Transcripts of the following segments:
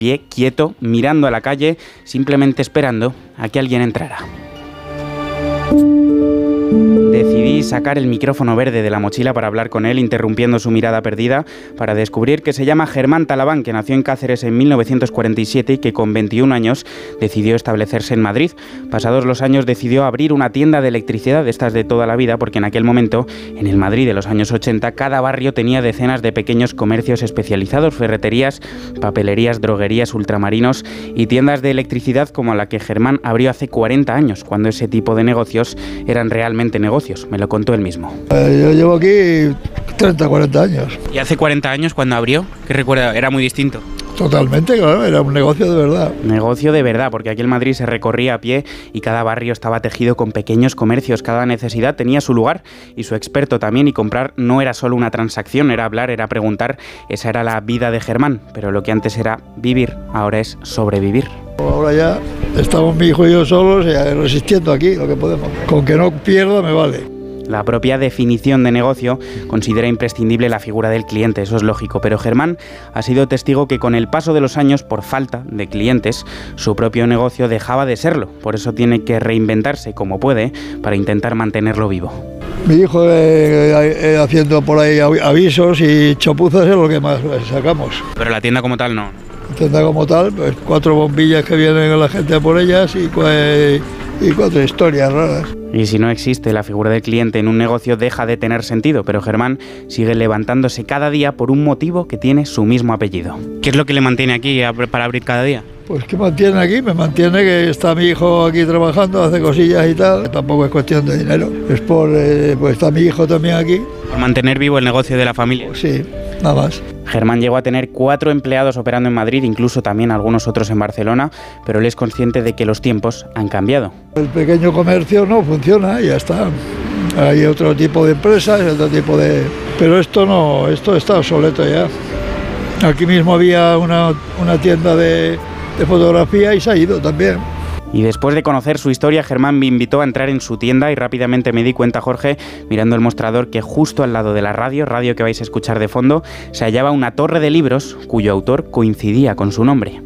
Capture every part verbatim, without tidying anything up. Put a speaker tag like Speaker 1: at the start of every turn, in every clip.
Speaker 1: pie, quieto, mirando a la calle, simplemente esperando a que alguien entrara. Decidí sacar el micrófono verde de la mochila para hablar con él, interrumpiendo su mirada perdida, para descubrir que se llama Germán Talabán, que nació en Cáceres en mil novecientos cuarenta y siete y que con veintiún años decidió establecerse en Madrid. Pasados los años decidió abrir una tienda de electricidad, de estas de toda la vida, porque en aquel momento, en el Madrid de los años ochenta, cada barrio tenía decenas de pequeños comercios especializados, ferreterías, papelerías, droguerías, ultramarinos y tiendas de electricidad como la que Germán abrió hace cuarenta años, cuando ese tipo de negocios eran realmente negocios. Me lo contó él mismo.
Speaker 2: Eh, yo llevo aquí treinta, cuarenta años.
Speaker 1: ¿Y hace cuarenta años cuando abrió? ¿Qué recuerda? Era muy distinto.
Speaker 2: Totalmente, claro, era un negocio de verdad.
Speaker 1: Negocio de verdad, porque aquí en Madrid se recorría a pie y cada barrio estaba tejido con pequeños comercios, cada necesidad tenía su lugar y su experto también, y comprar no era solo una transacción, era hablar, era preguntar, esa era la vida de Germán, pero lo que antes era vivir, ahora es sobrevivir.
Speaker 2: Ahora ya estamos mi hijo y yo solos y resistiendo aquí lo que podemos. Con que no pierda me vale.
Speaker 1: La propia definición de negocio considera imprescindible la figura del cliente, eso es lógico, pero Germán ha sido testigo que con el paso de los años, por falta de clientes, su propio negocio dejaba de serlo. Por eso tiene que reinventarse como puede para intentar mantenerlo vivo.
Speaker 2: Mi hijo eh, eh, haciendo por ahí avisos y chapuzas es lo que más sacamos.
Speaker 1: Pero la tienda como tal no.
Speaker 2: La tienda como tal, pues cuatro bombillas que vienen a la gente por ellas y, y cuatro historias raras.
Speaker 1: Y si no existe la figura del cliente en un negocio, deja de tener sentido, pero Germán sigue levantándose cada día por un motivo que tiene su mismo apellido. ¿Qué es lo que le mantiene aquí para abrir cada día?
Speaker 2: Pues ¿qué mantiene aquí? Me mantiene que está mi hijo aquí trabajando, hace cosillas y tal. Tampoco es cuestión de dinero, es por, eh, pues está mi hijo también aquí.
Speaker 1: Por mantener vivo el negocio de la familia.
Speaker 2: Pues sí, nada más.
Speaker 1: Germán llegó a tener cuatro empleados operando en Madrid, incluso también algunos otros en Barcelona, pero él es consciente de que los tiempos han cambiado.
Speaker 2: El pequeño comercio no funciona y ya está. Hay otro tipo de empresas, otro tipo de... Pero esto no, esto está obsoleto ya. Aquí mismo había una, una tienda de, de fotografía y se ha ido también.
Speaker 1: Y después de conocer su historia, Germán me invitó a entrar en su tienda y rápidamente me di cuenta, Jorge, mirando el mostrador, que justo al lado de la radio, radio que vais a escuchar de fondo, se hallaba una torre de libros cuyo autor coincidía con su nombre.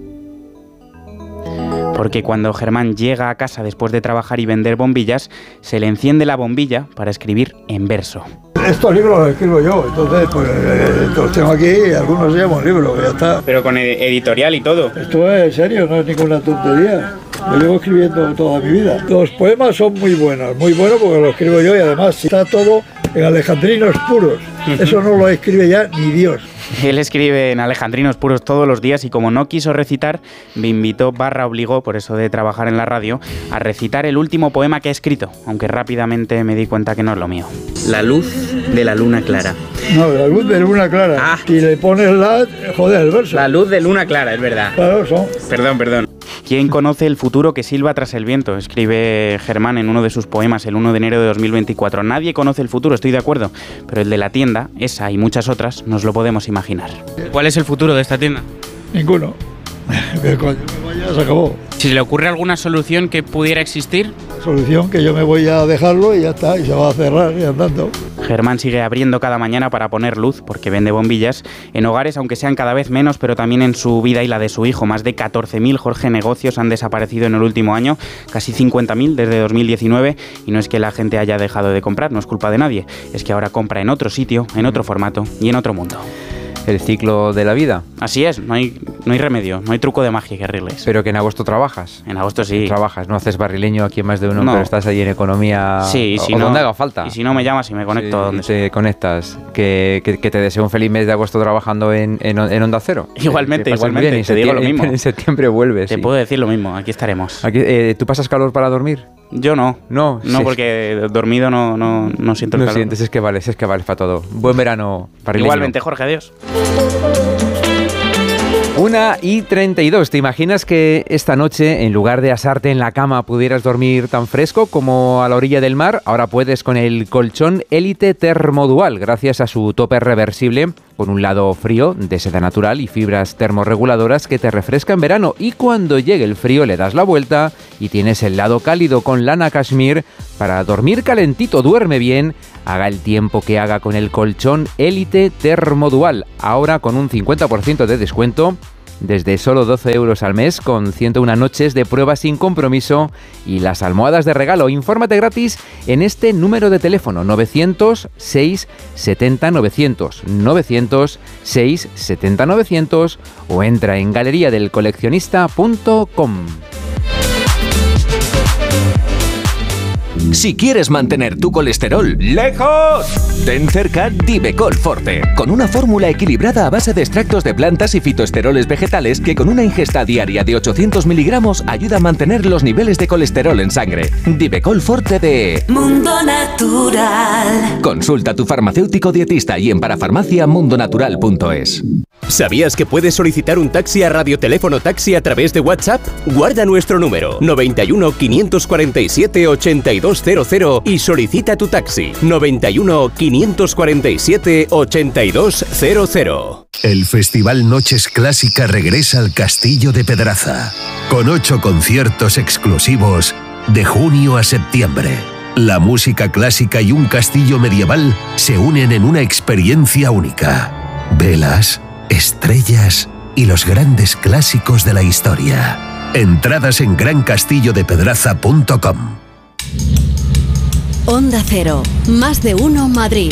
Speaker 1: Porque cuando Germán llega a casa después de trabajar y vender bombillas, se le enciende la bombilla para escribir en verso.
Speaker 2: Estos libros los escribo yo, entonces pues eh, los tengo aquí y algunos se llaman libros, ya está.
Speaker 1: Pero con editorial y todo.
Speaker 2: Esto es serio, no es ninguna tontería. Yo llevo escribiendo toda mi vida. Los poemas son muy buenos, muy buenos porque los escribo yo y además está todo en alejandrinos puros. Eso no lo escribe ya ni Dios.
Speaker 1: Él escribe en alejandrinos puros todos los días y como no quiso recitar, me invitó barra obligó, por eso de trabajar en la radio, a recitar el último poema que he escrito, aunque rápidamente me di cuenta que no es lo mío. La luz de la luna clara.
Speaker 2: No, la luz de luna clara.
Speaker 1: Ah.
Speaker 2: Si le pones la, joder, el verso.
Speaker 1: La luz de luna clara, es verdad.
Speaker 2: Claro, son.
Speaker 1: Perdón, perdón. ¿Quién conoce el futuro que silba tras el viento? Escribe Germán en uno de sus poemas el uno de enero de dos mil veinticuatro. Nadie conoce el futuro, estoy de acuerdo, pero el de la tienda, esa y muchas otras, nos lo podemos imaginar. ¿Cuál es el futuro de esta tienda?
Speaker 2: Ninguno. Que coño me vaya, se acabó.
Speaker 1: Si le ocurre alguna solución que pudiera existir.
Speaker 2: Solución que yo me voy a dejarlo y ya está, y se va a cerrar y andando.
Speaker 1: Germán sigue abriendo cada mañana para poner luz, porque vende bombillas, en hogares, aunque sean cada vez menos, pero también en su vida y la de su hijo. Más de catorce mil, Jorge, negocios han desaparecido en el último año, casi cincuenta mil desde dos mil diecinueve, y no es que la gente haya dejado de comprar, no es culpa de nadie, es que ahora compra en otro sitio, en otro formato y en otro mundo.
Speaker 3: El ciclo de la vida.
Speaker 1: Así es, no hay, no hay remedio, no hay truco de magia que arregles.
Speaker 3: Pero que en agosto trabajas.
Speaker 1: En agosto sí.
Speaker 3: Trabajas, no haces barrileño aquí en Más de Uno,
Speaker 1: no.
Speaker 3: Pero estás ahí en economía
Speaker 1: sí, y si
Speaker 3: o
Speaker 1: no,
Speaker 3: donde haga falta.
Speaker 1: Y si no me llamas y me conecto
Speaker 3: sí,
Speaker 1: donde
Speaker 3: te
Speaker 1: sea.
Speaker 3: conectas. Que, que, que te deseo un feliz mes de agosto trabajando en, en, en Onda Cero.
Speaker 1: Igualmente, igualmente,
Speaker 3: bien,
Speaker 1: te digo lo mismo.
Speaker 3: En septiembre vuelves.
Speaker 1: Te
Speaker 3: sí.
Speaker 1: puedo decir lo mismo, aquí estaremos.
Speaker 3: Aquí, eh, ¿Tú pasas calor para dormir?
Speaker 1: Yo no.
Speaker 3: No,
Speaker 1: no
Speaker 3: sí.
Speaker 1: porque dormido no, no, no siento el
Speaker 3: no
Speaker 1: calor.
Speaker 3: sientes, es que vale, es que vale para todo. Buen verano, barrileño.
Speaker 1: Igualmente, Jorge, adiós.
Speaker 3: Una y treinta y dos. ¿Te imaginas que esta noche, en lugar de asarte en la cama, pudieras dormir tan fresco como a la orilla del mar? Ahora puedes con el colchón Elite Termodual, gracias a su tope reversible, con un lado frío de seda natural y fibras termorreguladoras que te refresca en verano. Y cuando llegue el frío le das la vuelta y tienes el lado cálido con lana cashmere para dormir calentito. Duerme bien, haga el tiempo que haga con el colchón Elite Termodual. Ahora con un cincuenta por ciento de descuento desde solo doce euros al mes, con ciento una noches de prueba sin compromiso y las almohadas de regalo. Infórmate gratis en este número de teléfono: novecientos seis setenta novecientos, novecientos seis setenta novecientos, o entra en galería del coleccionista punto com.
Speaker 4: Si quieres mantener tu colesterol lejos, ten cerca Divecol Forte, con una fórmula equilibrada a base de extractos de plantas y fitoesteroles vegetales que con una ingesta diaria de ochocientos miligramos ayuda a mantener los niveles de colesterol en sangre. Divecol Forte de
Speaker 5: Mundo Natural.
Speaker 4: Consulta a tu farmacéutico dietista y en parafarmacia mundo natural punto es.
Speaker 6: ¿Sabías que puedes solicitar un taxi a Radioteléfono Taxi a través de WhatsApp? Guarda nuestro número noventa y uno, quinientos cuarenta y siete, ochenta y dos cero cero y solicita tu taxi noventa y uno, quinientos cuarenta y siete, ochenta y dos cero cero.
Speaker 7: El Festival Noches Clásica regresa al Castillo de Pedraza, con ocho conciertos exclusivos de junio a septiembre. La música clásica y un castillo medieval se unen en una experiencia única. Velas, estrellas y los grandes clásicos de la historia. Entradas en gran castillo de pedraza punto com.
Speaker 5: Onda Cero, más de uno Madrid.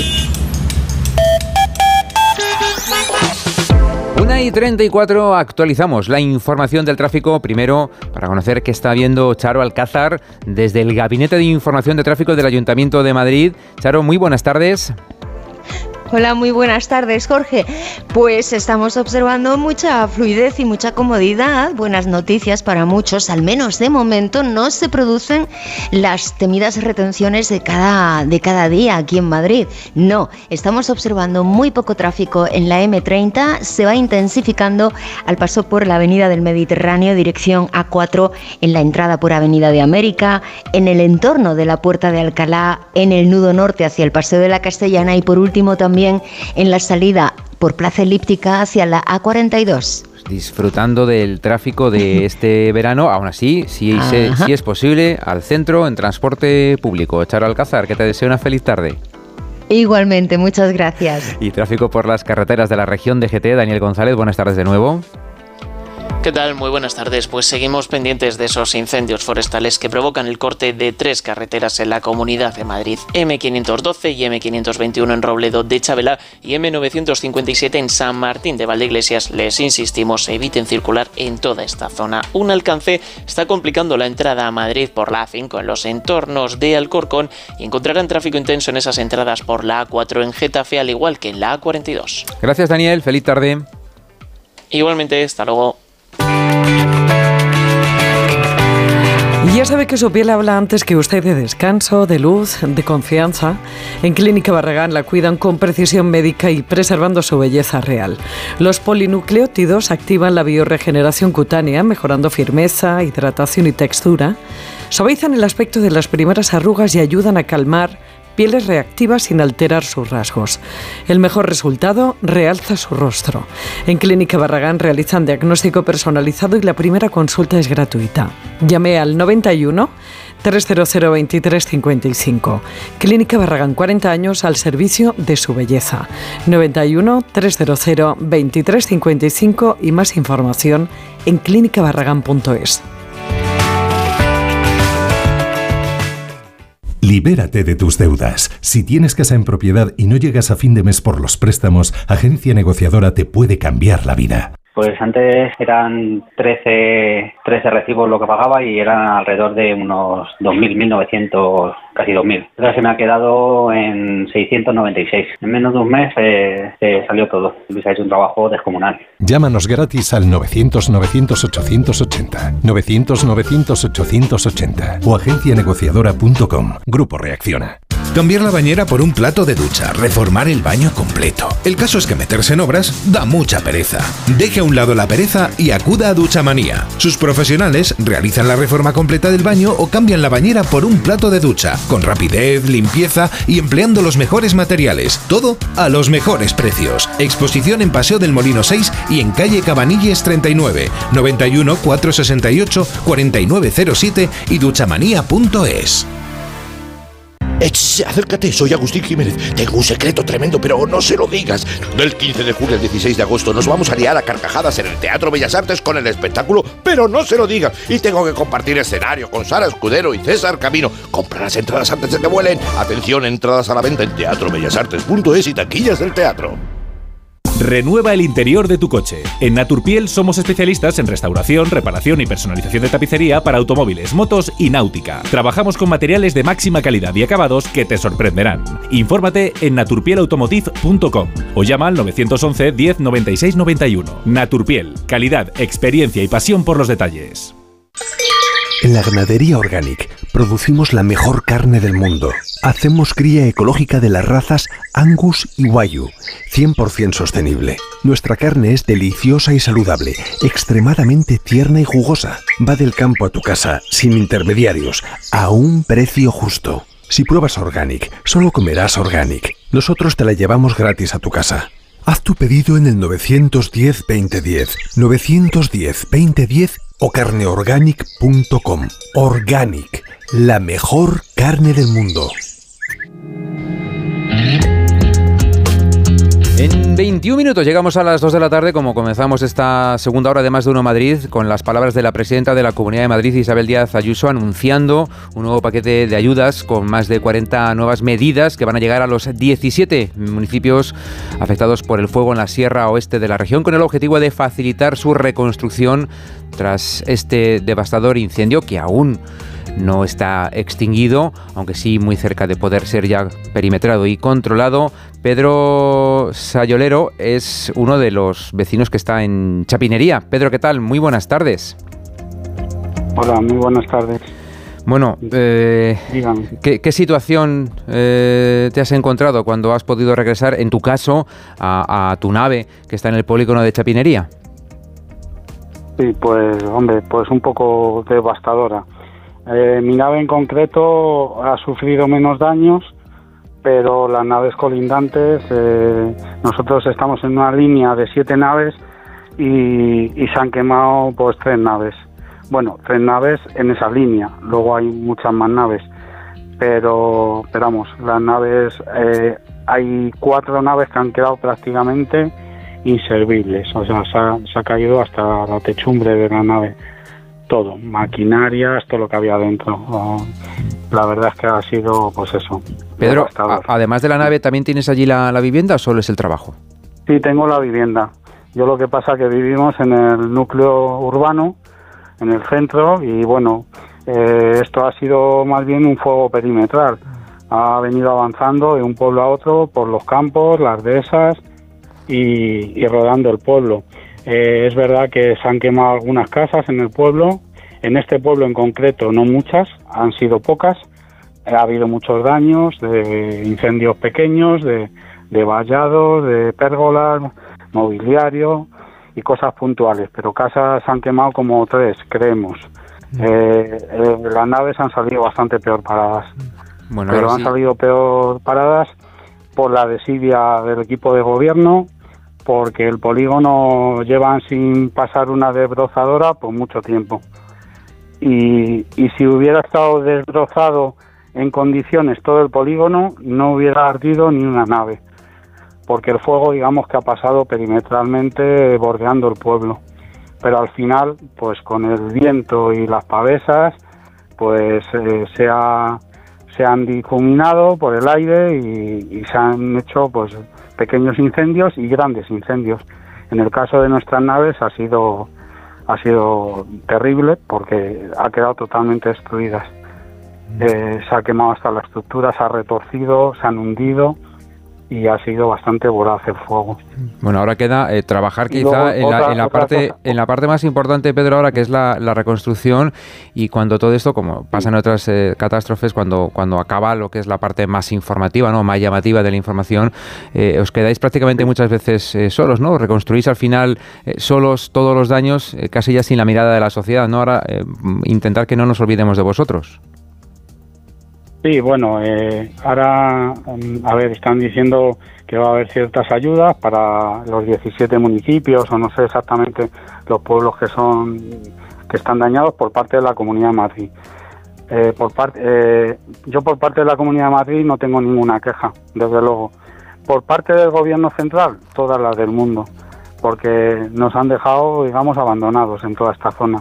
Speaker 3: una y treinta y cuatro, actualizamos la información del tráfico. Primero, para conocer qué está viendo Charo Alcázar desde el Gabinete de Información de Tráfico del Ayuntamiento de Madrid. Charo, muy buenas tardes.
Speaker 8: Hola, muy buenas tardes, Jorge. Pues estamos observando mucha fluidez y mucha comodidad. Buenas noticias para muchos, al menos de momento no se producen las temidas retenciones de cada, de cada día aquí en Madrid. No, estamos observando muy poco tráfico en la eme treinta, se va intensificando al paso por la Avenida del Mediterráneo, dirección A cuatro, en la entrada por Avenida de América, en el entorno de la Puerta de Alcalá, en el nudo norte hacia el Paseo de la Castellana y por último también en la salida por Plaza Elíptica hacia la A cuarenta y dos.
Speaker 3: Disfrutando del tráfico de este verano, aún así, si, se, si es posible, al centro en transporte público. Charo Alcázar, que te deseo una feliz tarde.
Speaker 8: Igualmente, muchas gracias.
Speaker 3: Y tráfico por las carreteras de la región de G T. Daniel González, buenas tardes de nuevo.
Speaker 9: ¿Qué tal? Muy buenas tardes. Pues seguimos pendientes de esos incendios forestales que provocan el corte de tres carreteras en la Comunidad de Madrid. eme quinientos doce y eme quinientos veintiuno en Robledo de Chabela y eme novecientos cincuenta y siete en San Martín de Valdeiglesias. Les insistimos, eviten circular en toda esta zona. Un alcance está complicando la entrada a Madrid por la A cinco en los entornos de Alcorcón y encontrarán tráfico intenso en esas entradas por la A cuatro en Getafe, al igual que en la A cuarenta y dos.
Speaker 3: Gracias, Daniel. Feliz tarde.
Speaker 9: Igualmente, hasta luego.
Speaker 10: Ya sabe que su piel habla antes que usted de descanso, de luz, de confianza. En Clínica Barragán la cuidan con precisión médica y preservando su belleza real. Los polinucleótidos activan la biorregeneración cutánea, mejorando firmeza, hidratación y textura. Suavizan el aspecto de las primeras arrugas y ayudan a calmar pieles reactivas sin alterar sus rasgos. El mejor resultado realza su rostro. En Clínica Barragán realizan diagnóstico personalizado y la primera consulta es gratuita. Llame al noventa y uno, trescientos veintitrés cincuenta y cinco. Clínica Barragán, cuarenta años al servicio de su belleza. noventa y uno, trescientos veintitrés cincuenta y cinco y más información en clínica barragán punto es.
Speaker 11: Libérate de tus deudas. Si tienes casa en propiedad y no llegas a fin de mes por los préstamos, Agencia Negociadora te puede cambiar la vida.
Speaker 12: Pues antes eran trece, trece recibos lo que pagaba y eran alrededor de unos dos mil, mil novecientos, casi dos mil. Ahora se me ha quedado en seiscientos noventa y seis. En menos de un mes eh, se salió todo. Luis ha hecho un trabajo descomunal.
Speaker 11: Llámanos gratis al novecientos, novecientos, ochocientos ochenta, novecientos, novecientos, ochocientos ochenta o agencia negociadora punto com. Grupo Reacciona.
Speaker 13: Cambiar la bañera por un plato de ducha, reformar el baño completo. El caso es que meterse en obras da mucha pereza. Deje a un lado la pereza y acuda a Duchamanía. Sus profesionales realizan la reforma completa del baño o cambian la bañera por un plato de ducha, con rapidez, limpieza y empleando los mejores materiales. Todo a los mejores precios. Exposición en Paseo del Molino seis y en calle Cabanilles treinta y nueve, noventa y uno, cuatrocientos sesenta y ocho, cuarenta y nueve cero siete y duchamanía punto es.
Speaker 14: Ech, acércate, soy Agustín Jiménez. Tengo un secreto tremendo, pero no se lo digas. Del quince de julio al dieciséis de agosto nos vamos a liar a carcajadas en el Teatro Bellas Artes con el espectáculo, pero no se lo digas. Y tengo que compartir escenario con Sara Escudero y César Camino. Compra las entradas antes de que vuelen. Atención, entradas a la venta en teatro bellas artes punto es y taquillas del teatro.
Speaker 15: Renueva el interior de tu coche. En Naturpiel somos especialistas en restauración, reparación y personalización de tapicería para automóviles, motos y náutica. Trabajamos con materiales de máxima calidad y acabados que te sorprenderán. Infórmate en naturpiel automotive punto com o llama al nueve once diez noventa y seis noventa y uno. Naturpiel, calidad, experiencia y pasión por los detalles.
Speaker 16: En la Ganadería Organic producimos la mejor carne del mundo. Hacemos cría ecológica de las razas Angus y Wagyu, cien por ciento sostenible. Nuestra carne es deliciosa y saludable, extremadamente tierna y jugosa. Va del campo a tu casa, sin intermediarios, a un precio justo. Si pruebas Organic, solo comerás Organic. Nosotros te la llevamos gratis a tu casa. Haz tu pedido en el nueve uno cero, veinte diez, nueve uno cero, veinte diez o carne organic punto com. Organic, la mejor carne del mundo.
Speaker 3: En veintiún minutos llegamos a las dos de la tarde, como comenzamos esta segunda hora de Más de Uno Madrid, con las palabras de la presidenta de la Comunidad de Madrid, Isabel Díaz Ayuso, anunciando un nuevo paquete de ayudas con más de cuarenta nuevas medidas que van a llegar a los diecisiete municipios afectados por el fuego en la sierra oeste de la región, con el objetivo de facilitar su reconstrucción tras este devastador incendio que aún no está extinguido, aunque sí muy cerca de poder ser ya perimetrado y controlado. Pedro Sayolero es uno de los vecinos que está en Chapinería. Pedro, ¿qué tal? Muy buenas tardes.
Speaker 17: Hola, muy buenas tardes.
Speaker 3: Bueno, eh, ¿qué, ¿qué situación eh, te has encontrado cuando has podido regresar, en tu caso, a, a tu nave que está en el polígono de Chapinería?
Speaker 17: Sí, pues, hombre, pues un poco devastadora. Eh, mi nave en concreto ha sufrido menos daños, pero las naves colindantes, eh, nosotros estamos en una línea de siete naves y, y se han quemado pues tres naves. Bueno, tres naves en esa línea, luego hay muchas más naves, pero, pero vamos, las naves, eh, hay cuatro naves que han quedado prácticamente inservibles, o sea, se ha, se ha caído hasta la techumbre de la nave. Todo, maquinarias, todo lo que había dentro. La verdad es que ha sido, pues eso.
Speaker 3: Pedro, a, además de la nave, ¿también tienes allí la, la vivienda o solo es el trabajo?
Speaker 17: Sí, tengo la vivienda. Yo lo que pasa es que vivimos en el núcleo urbano, en el centro, y bueno, eh, esto ha sido más bien un fuego perimetral. Ha venido avanzando de un pueblo a otro por los campos, las dehesas y, y rodando el pueblo. Eh, es verdad que se han quemado algunas casas en el pueblo, en este pueblo en concreto no muchas, han sido pocas, ha habido muchos daños de incendios pequeños, de, de vallados, de pérgolas, mobiliario y cosas puntuales, pero casas han quemado como tres, creemos. Eh, eh, las naves han salido bastante peor paradas, bueno, pero han sí. salido peor paradas por la desidia del equipo de gobierno, porque el polígono llevan sin pasar una desbrozadora por mucho tiempo. Y, y si hubiera estado desbrozado en condiciones todo el polígono, no hubiera ardido ni una nave, porque el fuego, digamos, que ha pasado perimetralmente bordeando el pueblo. Pero al final, pues con el viento y las pavesas, pues eh, se, ha, se han difuminado por el aire y, y se han hecho, pues, pequeños incendios y grandes incendios. En el caso de nuestras naves ha sido ha sido terrible porque ha quedado totalmente destruidas. Eh, se ha quemado hasta la estructura, se ha retorcido, se han hundido y ha sido bastante voraz el fuego.
Speaker 3: Bueno, ahora queda eh, trabajar quizá luego, en, la, otra, en la parte cosa. en la parte más importante, Pedro, ahora que es la, la reconstrucción, y cuando todo esto, como pasa en otras eh, catástrofes, cuando cuando acaba lo que es la parte más informativa, no más llamativa de la información, eh, os quedáis prácticamente muchas veces eh, solos, ¿no? Reconstruís al final eh, solos todos los daños, eh, casi ya sin la mirada de la sociedad, ¿no? Ahora eh, intentar que no nos olvidemos de vosotros.
Speaker 17: Sí, bueno, eh, ahora, a ver, están diciendo que va a haber ciertas ayudas para los diecisiete municipios, o no sé exactamente los pueblos que son que están dañados por parte de la Comunidad de Madrid. Eh, por parte, eh, yo por parte de la Comunidad de Madrid no tengo ninguna queja, desde luego. Por parte del Gobierno central, todas las del mundo, porque nos han dejado, digamos, abandonados en toda esta zona.